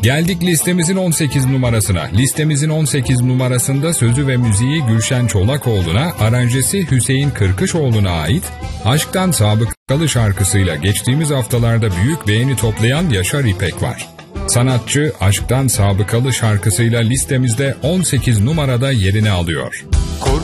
Geldik listemizin 18 numarasına. Listemizin 18 numarasında sözü ve müziği Gülşen Çolakoğlu'na, aranjesi Hüseyin Kırkışoğlu'na ait Aşktan Sabıkalı şarkısıyla geçtiğimiz haftalarda büyük beğeni toplayan Yaşar İpek var. Sanatçı Aşktan Sabıkalı şarkısıyla listemizde 18 numarada yerini alıyor.